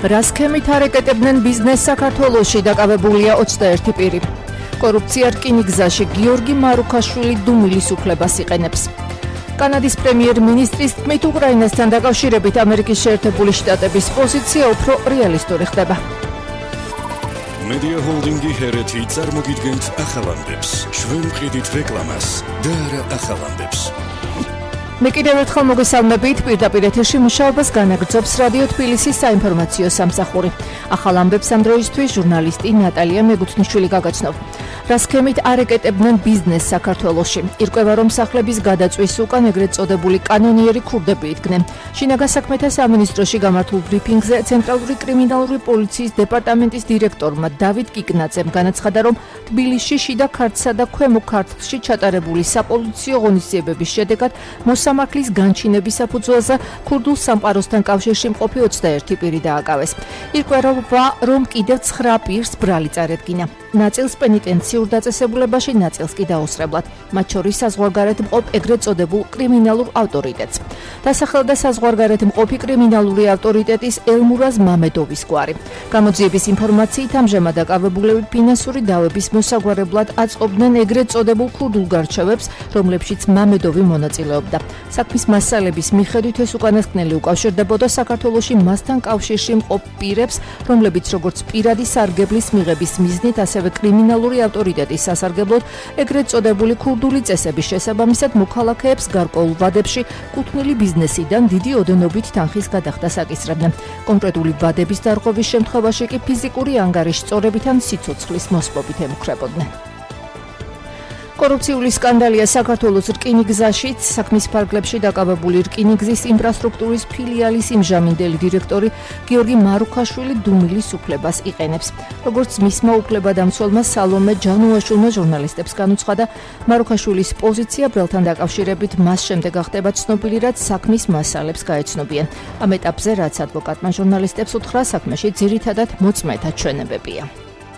რა სქემით არეკეტებდნენ ბიზნესს საქართველოში, დაკავებულია 21 პირი. კორუფცია რკინიგზაში გიორგი მარუქაშვილი დუმილის უფლებას იყენებს. კანადის პრემიერ-მინისტრის თქმით, უკრაინასთან დაკავშირებით ამერიკის შეერთებული შტატების პოზიცია უფრო რეალისტური ხდება. Media Holding-ი ჰერეთი წარმოგიდგენთ ახალამდებს. ჩვენ ვყიდით რეკლამას და არა ახალამდებს. მე კიდევ ერთხელ მოგესალმებით, პირდაპირ ეთერში მუშაობას განაგრძობს რადიო თბილისის საინფორმაციო სამსახური. ახალ ამბებს ამ დროისთვის ჟურნალისტი ნატალია მეგუთნიშვილი გაგაცნობ. რა სქემით არეკეტებდნენ ბიზნესს საქართველოში. ირკვევა, რომ სახლების გადაწვის უკან ეგრეთ წოდებული კანონიერი ქურდები იდგნენ. შინაგან საქმეთა სამინისტროში გამართულ ბრიფინგზე ცენტრალური კრიმინალური პოლიციის დეპარტამენტის დირექტორმა დავით კიკნაძემ განაცხადა, რომ თბილისში შიდა ქართლსა და ქვემო ქართლში ჩატარებული საპოლიციო ღონისძიებების შედეგად მოსამართლის განჩინების საფუძველზე ქურდულ სამყაროსთან კავშირში მყოფი 21 პირი დააკავეს. ირკვევა, რომ კიდევ 9 პირს ბრალი წარედგინა. ნაწილს პენიტენციურ დაწესებულებაში, ნაწილს კი დაუსრებლად. მათ შორის საზღვარგარეთ მყოფ ეგრეთ წოდებულ კრიმინალურ ავტორიტეტს. დასახელდა საზღვარგარეთ მყოფი კრიმინალური ავტორიტეტის ელმურაზ მამედოვის გვარი. გამოძიების ინფორმაციით, ამჟამად დაკავებულები ფინანსური დავების მოსაგვარებლად აწყობდნენ ეგრეთ წოდებულ ქურდულ გარჩევებს, რომლებშიც მამედოვი მონაწილეობდა. საქმის მასალების მიხედვით ეს უკანასკნელი უკავშირდებოდა საქართველოში მასთან კავშირში მყოფ პირებს, რომლებიც როგორც პირადი სარგებლის მიღების მიზნით, ასევე კრიმინალური ავტორიტეტის სასარგებლოდ ეგრეთ წოდებული ქურდული წესების შესაბამისად მოქალაქეებს გარკვეულ ვადებში კუთვნილი ბიზნესიდან დიდი ოდენობით თანხის გადახდას აკისრებდნენ. კონკრეტული ვადების დარღვევის შემთხვევაში კი ფიზიკური ანგარიშ სწორებით ან სიცოცხლის მოსპობით ემუქრებოდნენ. კორუფციული სკანდალია საქართველოს რკინიგზაშიც. საქმის ფარგლებში დაკავებული რკინიგზის ინფრასტრუქტურის ფილიალის იმჟამინდელი დირექტორი გიორგი მარუქაშვილი დუმილის უფლებას იყენებს. როგორც მისმა უფლებადამცველმა სალომე ჯანუაშვილმა ჟურნალისტებს განუცხადა, მარუქაშვილის პოზიცია ბრალთან დაკავშირებით მას შემდეგ ახდება ცნობილი, რაც საქმის მასალებს გაეცნობიან. ამ ეტაპზე, რაც ადვოკატმა ჟურნალისტებს უთხრა, საქმეში ძირითადად მოწმეთა ჩვენებებია.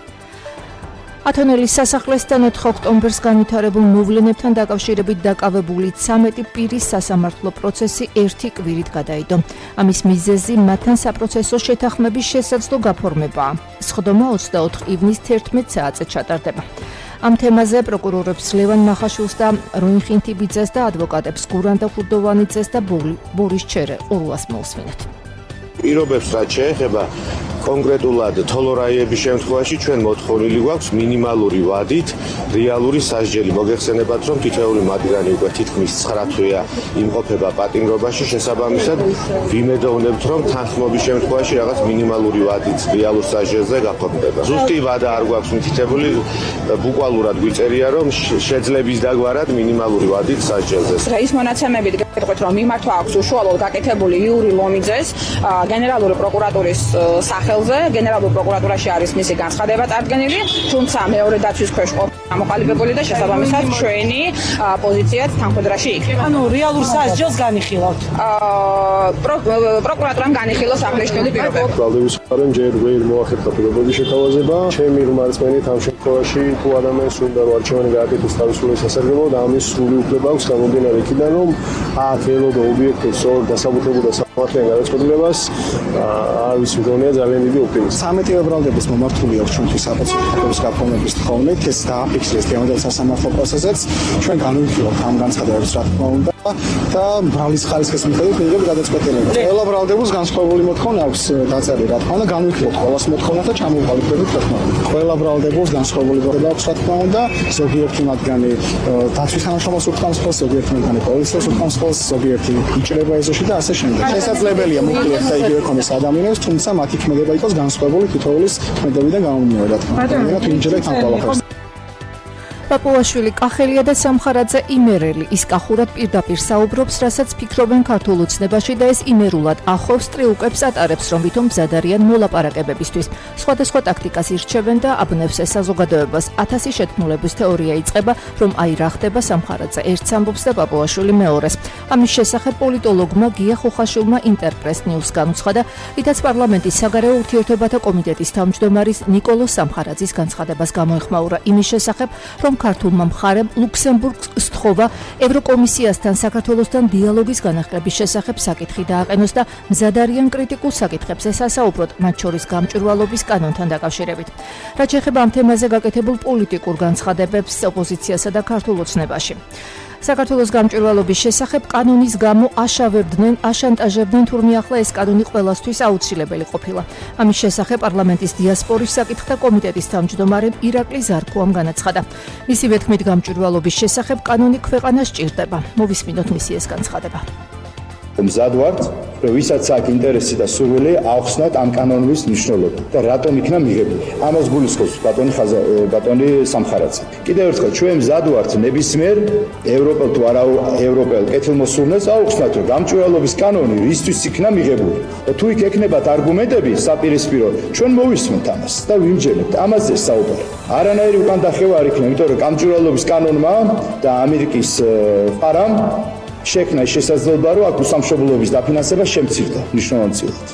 ათონელის სასახლესთან 4 ოქტომბერს განვითარებულ მოვლენებთან დაკავშირებით დაკავებული 13 პირის სასამართლო პროცესი 1 კვირით გადაიდო. ამის მიზეზი მათთან საპროცესო შეთანხმების შესაძლო გაფორმებაა. სხდომა 24 ივნის 11 საათზე ჩატარდება. ამ თემაზე პროკურორებს ლევან მახაშვილს და როინ ხინთიბიძეს და ადვოკატებს გურანდა ხურდოვანიძეს და ბორის ჩერე ყურუას მოусმინეთ. პირობებს რაც შეეხება კონკრეტულად თოლორაიების შემთხვევაში ჩვენ მოთხოვნილი გვაქვს მინიმალური ვადით რეალური სასჯელი. მოგეხსენებათ, რომ თითოეული მათგანი უკვე თითქმის 9 თვეა იმყოფება პატიმრობაში, შესაბამისად ვიმედოვნებთ, რომ თანხმობის შემთხვევაში რაღაც მინიმალური ვადით რეალურ სასჯელზე გაფორმდება. ზუსტი ვადა არ გვაქვს მითითებული, ბუკვალურად გვიწერია, რომ შეძლების დაგვარად მინიმალური ვადით სასჯელზე. ის მონაცემებით გეტყვით, რომ მიმართვა აქვს უშუალოდ გაკეთებული იური ლომიძეს გენერალური პროკურატურის სახელზე. გენერალურ პროკურატურაში არის მისი განცხადება წარდგენილი, თუმცა მეორე დაცვის ქვეშ გამოყალიბებული და შესაბამისად ჩვენი პოზიციაც თანხმდრაში იქნება. ანუ რეალურ სასჯელს განიხილავთ. პროკურატურამ განიხილა აღნიშნული პირობები. ბრალდების მხარემ ჯერ ვერ მოახერხა პირობების შეთავაზება. ჩემი რმარწმენით ამ შემთხვევაში თუ ადამიანს უნდა რომ არჩევანი გააკეთოს თავისუფლად სასარგებლოდ, ამის სრული უფლება აქვს გამომდინარე იქიდან, რომ აქ ელოდა ობიექტებს სწორ დასაბუთებულ და სამართლიან გადაწყვეტილებას არ ვიცი, მგონია ძალიან დიდი ოპტიმიზმი. 13 ბრალდების მომართული აქვს ჩვენთვის საპროცესო გაფორმების თხოვნით, ეს დააფიქსირეს დღევანდელ სასამართლო პროცესზეც. ჩვენ განვიხილავთ ამ განცხადებებს, რა თქმა უნდა, და ბრალის ხარისხის მიხედვით მიიღებს გადაწყვეტილება. ყველა ბრალდებულს განსხვავებული მოთხოვნა აქვს დაწერილი, რა თქმა უნდა, განვიხილავთ ყველას მოთხოვნა და ჩამოვყალიბდებით, რა თქმა უნდა. ყველა ბრალდებულს განსხვავებული მოთხოვნა აქვს, რა თქმა უნდა, ზოგიერთი მათგანი დაცვის თანამშრომელს უხდავს ხოლმე, ზოგიერთი მათგანი პოლიციას უხდავს ხოლმე, ზოგიერთი იჭრება ეზოში და ასე შემდეგ. შესაძლებელია მოკლედ და იგივე ქონდეს ადამიანებს, თუმცა მათი ქმედება იყოს განსხვავებული თითოეულის ქმედებიდან გამომდინარე, რა თქმა უნდა. თუ ინჟინერი თან ყველაფერს პაპუაშვილი, კახელია და სამხარაძე იმერელი. ის კახურად პირდაპირ საუბრობს, რასაც ფიქრობენ ქართულ ოცნებაში და ეს იმერულად ახორს ტრიუკებს ატარებს, რომ ვითომ მზად არიან მოლაპარაკებებისთვის. სხვადასხვა ტაქტიკას ირჩევენ და აბნევს ეს საზოგადოებას. 1000 შეთქმულების თეორია იწყება, რომ აი რა ხდება სამხარაძე ერთს ამბობს და პაპუაშვილი მეორეს. ამის შესახებ პოლიტოლოგმა გია ხუხაშვილმა ინტერპრეს ნიუს განუცხადა, რითაც პარლამენტის საგარეო ურთიერთობათა კომიტეტის თავმჯდომარის ნიკოლოზ სამხარაძის განცხადებას გამოეხმაურა იმის შესახებ, რომ ქართულმა მხარემ ლუქსემბურგს სთხოვა ევროკომისიასთან საქართველოსთან დიალოგის განახლების შესახებ საკითხი დააყენოს და მზად არიან კრიტიკულ საკითხებს ესასაუბროთ, მათ შორის გამჭვირვალობის კანონთან დაკავშირებით. რაც შეეხება ამ თემაზე გაკეთებულ პოლიტიკურ განცხადებებს ოპოზიციასა და ქართულ ოცნებაში. საქართველოს გამჭვირვალობის შესახებ კანონის გამო აშავებდნენ, აშანტაჟებდნენ, თურმე ახლა ეს კანონი ყველასთვის აუცილებელი ყოფილა. ამის შესახებ პარლამენტის დიასპორის საკითხთა კომიტეტის თავმჯდომარემ ირაკლი ზარქუამ განაცხადა. მისივე თქმით, გამჭვირვალობის შესახებ კანონი ქვეყანას ჭირდება. მოვისმინოთ მისი ეს განცხადება. მზად ვართ, რომ ვისაც აქვს ინტერესი და სურვილი ახსნათ ამ კანონის მნიშვნელობა და რატომ იქნა მიღებული. ამას გულისხმობს ბატონი სამხარაძე. კიდევ ერთხელ ჩვენ მზად ვართ ნებისმიერ ევროპელ თუ არა ევროპელ კეთილმოსურნეს აუხსნათ, რომ გამჭვირვალობის კანონი რისთვის იქნა მიღებული. და თუ იქ ექნებათ არგუმენტები საპირისპირო, ჩვენ მოვისმენთ ამას და ვიმჯერებთ. ამაზე საუბარი. არანაირი უკან დახევა არ იქნება, იმიტომ რომ გამჭვირვალობის კანონმა და ამერიკის ფარამ შექმნა შესაძლებლობა, რომ აქ უსამშობლოების დაფინანსება შემცირდა მნიშვნელოვნად.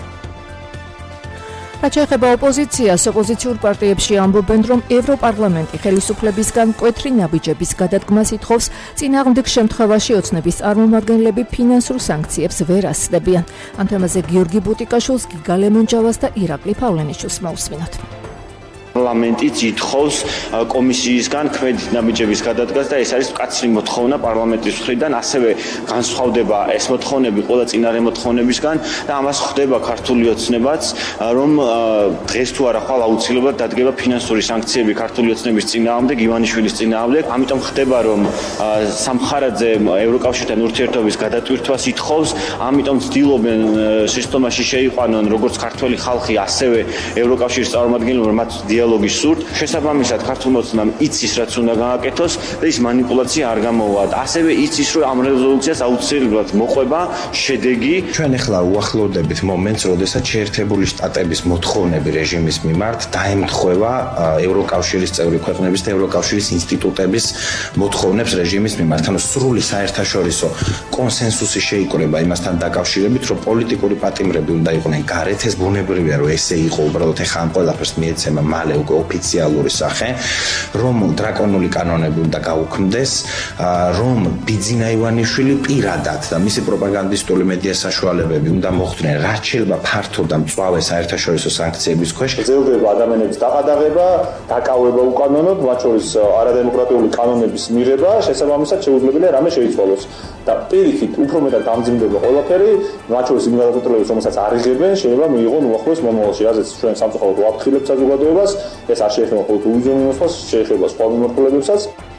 რაც შეეხება ოპოზიციას, ოპოზიციურ პარტიებში ამბობენ, რომ ევროპარლამენტი ხელისუფლებისგან მკვეთრი ნაბიჯების გადადგმას ითხოვს, წინააღმდეგ შემთხვევაში ოცნების წარმომადგენლები ფინანსურ სანქციებს ვერ ასწდებიან. ამ თემაზე გიორგი ბუტიკაშვილს, გიგა ლემონჯავას და ირაკლი ფავლენიშვილს მოусმინოთ. პარლამენტიც ითხოვს კომისიისგან ქმედით ნაბიჯების გადადგას და ეს არის მკაცრი მოთხოვნა პარლამენტის მხრიდან, ასევე განსხვავდება ეს მოთხოვნები ყველა წინარე მოთხოვნებისგან და ამას ხვდება ქართული ოცნებაც, რომ დღეს თუ არა ხვალ აუცილებლად დადგება ფინანსური სანქციები ქართული ოცნების წინააღმდეგ, ივანიშვილის წინააღმდეგ. ამიტომ ხდება, რომ სამხარაძე ევროკავშირთან ურთიერთობის გადატვირთვას ითხოვს, ამიტომ ცდილობენ სისტემაში შეიყვანონ როგორც ქართველი ხალხი, ასევე ევროკავშირის წარმომადგენლები, რომ მათ დიალოგის სურთ. შესაბამისად ქართულმა ოცნებამ იცის, რაც უნდა გააკეთოს და ის манипуляცია არ გამოვა. ასევე იცის, რომ ამ რეზოლუციას აუცილებლად მოყვება შედეგი. ჩვენ ახლა უახლოვდებით მომენტს, როდესაც შეერთებული შტატების მოთხოვნები რეჟიმის მიმართ დაემთხვევა ევროკავშირის წევრი ქვეყნების და ევროკავშირის ინსტიტუტების მოთხოვნებს რეჟიმის მიმართ. ანუ სრული საერთაშორისო კონსენსუსი შეიკრება იმასთან დაკავშირებით, რომ პოლიტიკური პატიმრები უნდა იყვნენ გარეთ. ეს ბუნებრივია, რომ ესე იყო, უბრალოდ ახლა ამ ყველაფერს მიეცემა მალე უკვე ოფიციალური სახე, რომ დრაკონული კანონები უნდა გაუქმდეს, რომ ბიძინა ივანიშვილი პირადად და მისი პროპაგანდისტული მედია საშუალებები უნდა მოხდნენ, რაც შეიძლება ფართო და მწვავე საერთაშორისო სანქციების ქვეშ. გრძელდება ადამიანების დაყადაღება, დაკავება უკანონოდ, მათ შორის არადემოკრატიული კანონების მიღება, შესაბამისად შეუძლებელია რამე შეიცვალოს. და პირიქით უფრო მეტად დამძიმდება ყველაფერი, მათ შორის იმ გადაწყვეტილებებს, რომელსაც არ იღებენ, შეიძლება მიიღონ უახლოეს მომავალში. ასეც ჩვენ სამწუხაროდ ვაფრთხილებ საზოგადოებას, ეს არ შეეხება მხოლოდ უვიზიო მიმართულებას, შეეხება სხვა მიმართულებებსაც.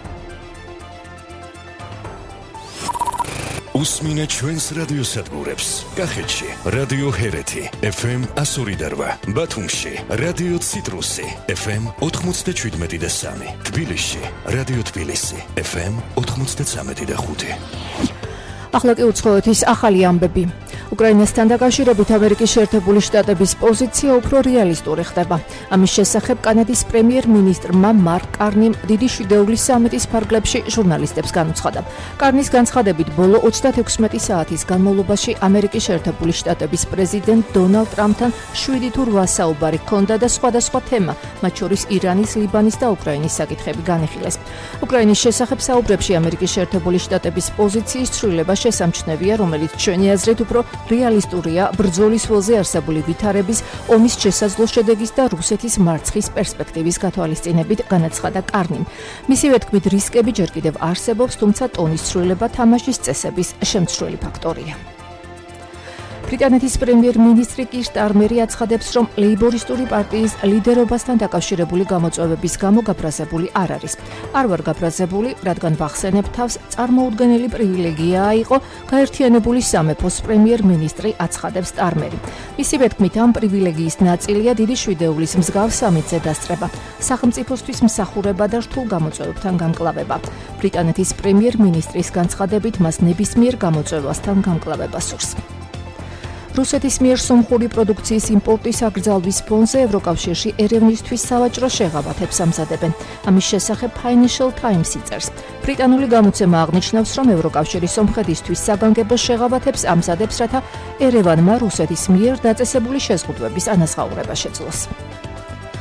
უსმინეთ ჩვენს რადიოსადგურებს. კახეთში რადიო ჰერეთი FM 102.8, ბათუმში რადიო ციტრუსი FM 97.3, თბილისში რადიო თბილისი FM 93.5. ახლა კი უცხოეთის ახალი ამბები. უკრაინასთან დაკავშირებით ამერიკის შეერთებული შტატების პოზიცია უფრო რეალისტური ხდება. ამის შესახებ კანადის პრემიერ-მინისტრმა მარკ კარნიმ დიდი შვიდეულის სამიტის ფარგლებში ჟურნალისტებს განუცხადა. კარნის განცხადებით, ბოლო 36 საათის განმავლობაში ამერიკის შეერთებული შტატების პრეზიდენტ დონალდ ტრამპთან 7 თუ 8 საუბარი ჰქონდა და სხვადასხვა თემა, მათ შორის ირანის, ლიბანის და უკრაინის საკითხები განიხილეს. უკრაინის შესახებ საუბრებში ამერიკის შეერთებული შტატების პოზიციის ცვლილება შესამჩნევია, რომელიც ჩვენი აზრით უფრო რეალისტურია ბრძოლის ველზე არსებული ვითარების, ომის შესაძლო შედეგის და რუსეთის მარცხის პერსპექტივის გათვალისწინებით, განაცხადა კარნიმ. მისივე თქმით, რისკები ჯერ კიდევ არსებობს, თუმცა ტონის ცვლილება თამაშის წესების შემცვლელი ფაქტორია. ბრიტანეთის პრემიერ-მინისტრი კირ სტარმერი აცხადებს, რომ ლეიბორისტული პარტიის ლიდერობასთან დაკავშირებული გამოწვევების გამო გაბრაზებული არ არის. არ ვარ გაბრაზებული, რადგან ვახსენებ თავს, წარმოუდგენელი პრივილეგიაა იყო გაერთიანებული სამეფოს პრემიერ-მინისტრი, აცხადებს სტარმერი. მისივე თქმით, ამ პრივილეგიის ნაწილია დიდი შვიდეულის მსგავს სამიტზე დასწრება, სახელმწიფოსთვის მსახურება და რთულ გამოწვევებთან გამკლავება. ბრიტანეთის პრემიერ-მინისტრის განცხადებით, მას ნებისმიერ გამოწვევასთან გამკლავება სურს. რუსეთის მიერ სომხური პროდუქციის იმპორტის აკრძალვის ფონზე ევროკავშირში ერევნისთვის სავაჭრო შეღავათებს ამზადებენ. ამის შესახებ Financial Times იწერს. ბრიტანული გამოცემა აღნიშნავს, რომ ევროკავშირი სომხეთისთვის საგანგებო შეღავათებს ამზადებს, რათა ერევანმა რუსეთის მიერ დაწესებული შეზღუდვების ანაზღაურება შეძლოს.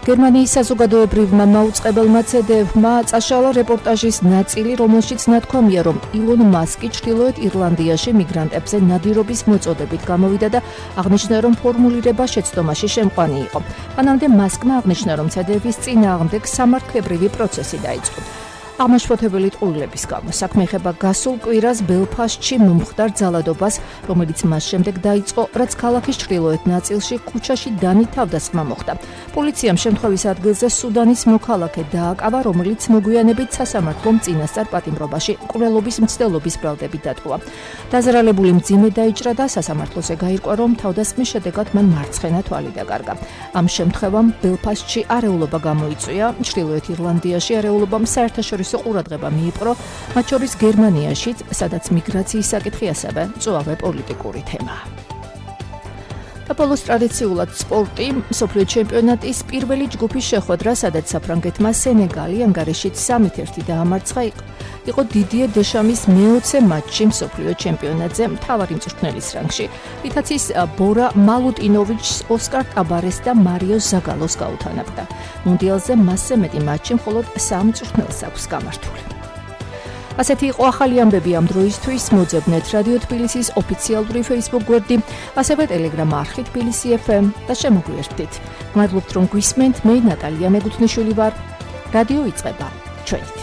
გერმანიის საზოგადოებრივმა მაუწყებელმა CD-მა წაშალა რეპორტაჟის ნაწილი, რომელშიც ნათქვამია, რომ ილონ მასკი ჩრდილოეთ ირლანდიაში მიგრანტებზე ნადირობის მოწოდებით გამოვიდა და აღნიშნა, რომ ფორმულირება შეცდომაში შემყვანი იყო. მანამდე მასკმა აღნიშნა, რომ CD-ების წინააღმდეგ სამართლებრივი პროცესი დაიწყო. აღმაშფოთებელი ტყუილების გამო საქმე ეხება გასულ კვირას ბელფასტში მომხდარ ძალადობას, რომელიც მას შემდეგ დაიწყო, რაც ქალაქის ჩრდილოეთ ნაწილში ქუჩაში დანით თავდასხმა მოხდა. პოლიციამ შემთხვევის ადგილზე სუდანის მოქალაქე დააკავა, რომელიც მოგვიანებით სასამართლომ წინასწარ პატიმრობაში ყრელობის მცდელობის ბრალდებით დატყუა. დაზარალებული მძიმე დაიჭრა და სასამართლოზე გაირკვა, რომ თავდასხმის შედეგად მან მარცხენა თვალი დაკარგა. ამ შემთხვევამ ბელფასტში არეულობა გამოიწვია, ჩრდილოეთ ირლანდიაში არეულობამ საერთაშორისო ყურადღება მიიპყრო, მათ შორის გერმანიაშიც, სადაც მიგრაციის საკითხი ასევე წვავე პოლიტიკური თემაა. აპოლოს ტრადიციულად სპორტი, მსოფლიო ჩემპიონატის პირველი ჯგუფის შეხვედრა, სადაც საფრანგეთმა სენეგალი ანგარიშით 3-1 დაამარცხა, იყო დიდიე დეშამის მე-20 მატჩი მსოფლიო ჩემპიონატზე მთავარი მწვრთნელის რანგში. რითაც ის ბორა მალუტინოვიჩს, ოსკარ ტაბარეს და მარიო ზაგალოს გაუთანაბდა. მუნდიალზე მასზე მეტი მატჩი მხოლოდ 3 მწვრთნელს აქვს გამართული. ასეთი იყო ახალი ამბები ამ დროისთვის. მოძებნეთ რადიო თბილისის ოფიციალური Facebook გვერდი, ასევე Telegram არხი თბილისი FM და შემოგვიერთდით. მადლობთ რომ გვისმენთ. მე ნატალია მეგუთნიშვილი ვარ. რადიო იწყება. ჩვენით.